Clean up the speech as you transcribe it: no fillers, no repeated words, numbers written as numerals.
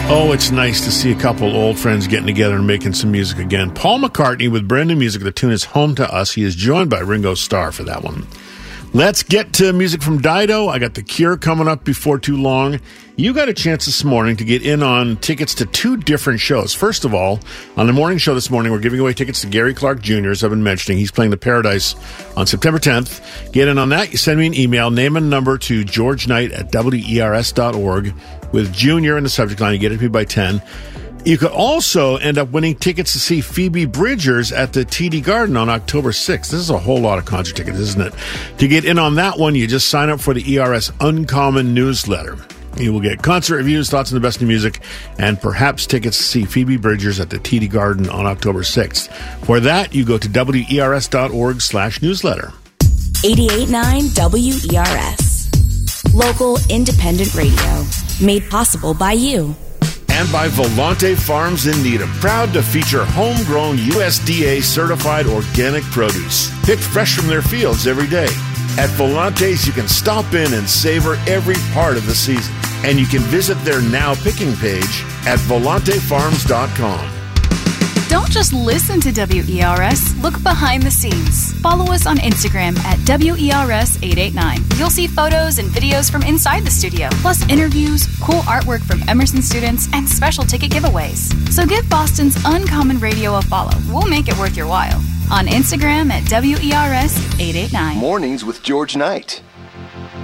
Oh, it's nice to see a couple old friends getting together and making some music again. Paul McCartney with brand new music. The tune is Home to Us. He is joined by Ringo Starr for that one. Let's get to music from Dido. I got The Cure coming up before too long. You got a chance this morning to get in on tickets to two different shows. First of all, on the morning show this morning, we're giving away tickets to Gary Clark Jr., as I've been mentioning. He's playing the Paradise on September 10th. Get in on that. You send me an email, name and number to georgeknight@wers.org with Junior in the subject line. You get it to me by 10. You could also end up winning tickets to see Phoebe Bridgers at the TD Garden on October 6th. This is a whole lot of concert tickets, isn't it? To get in on that one, you just sign up for the ERS Uncommon newsletter. You will get concert reviews, thoughts on the best new music, and perhaps tickets to see Phoebe Bridgers at the TD Garden on October 6th. For that, you go to wers.org/newsletter. 88.9 WERS. Local independent radio. Made possible by you. And by Volante Farms in Needham, proud to feature homegrown USDA certified organic produce, picked fresh from their fields every day. At Volante's, you can stop in and savor every part of the season. And you can visit their Now Picking page at volantefarms.com. Don't just listen to WERS, look behind the scenes. Follow us on Instagram at WERS889. You'll see photos and videos from inside the studio, plus interviews, cool artwork from Emerson students, and special ticket giveaways. So give Boston's Uncommon Radio a follow. We'll make it worth your while. On Instagram at WERS889. Mornings with George Knight.